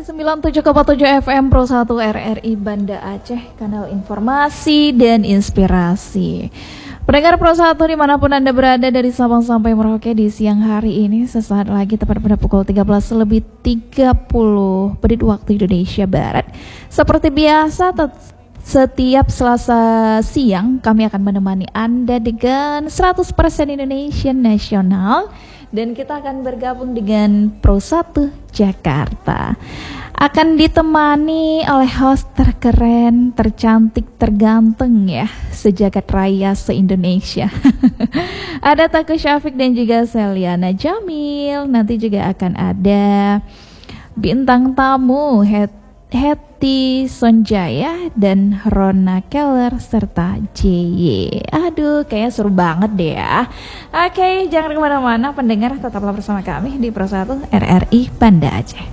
97,7 FM Pro 1 RRI Banda Aceh, kanal informasi dan inspirasi. Pendengar Pro 1 dimanapun Anda berada dari Sabang sampai Merauke di siang hari ini, sesaat lagi tepat pada pukul 13:30 menit waktu Indonesia Barat. Seperti biasa, setiap Selasa siang kami akan menemani Anda dengan 100% Indonesia Nasional. Dan kita akan bergabung dengan Pro 1 Jakarta. Akan ditemani oleh host terkeren, tercantik, terganteng ya, sejagat raya se-Indonesia. Ada Teguh Syafiq dan juga Seliana Jamil. Nanti juga akan ada bintang tamu Hetty Sonjaya dan Rona Keller serta JY. Aduh, kayaknya seru banget deh ya. Oke, jangan kemana-mana pendengar, tetaplah bersama kami di Pro 1 RRI Banda Aceh.